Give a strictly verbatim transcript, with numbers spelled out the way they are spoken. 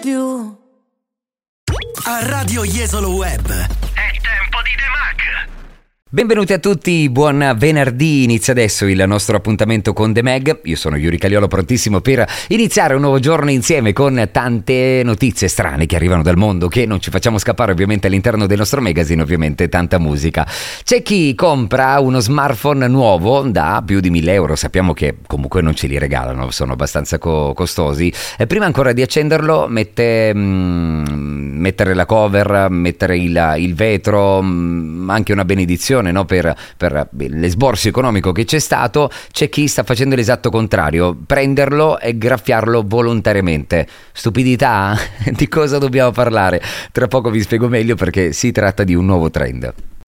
più. A Radio Jesolo Web è tempo di The Mag. Benvenuti a tutti, buon venerdì, inizia adesso il nostro appuntamento con The Mag. Io sono Yuri Cagliolo, prontissimo per iniziare un nuovo giorno insieme con tante notizie strane che arrivano dal mondo, che non ci facciamo scappare ovviamente all'interno del nostro magazine, ovviamente tanta musica. C'è chi compra uno smartphone nuovo da più di mille euro, sappiamo che comunque non ce li regalano, sono abbastanza co- costosi. E prima ancora di accenderlo mette, mm, mettere la cover, mettere il, il vetro, mm, anche una benedizione, no? per, per l'esborso economico che c'è stato. C'è chi sta facendo l'esatto contrario, prenderlo e graffiarlo volontariamente. Stupidità? Di cosa dobbiamo parlare? Tra poco vi spiego meglio, perché si tratta di un nuovo trend.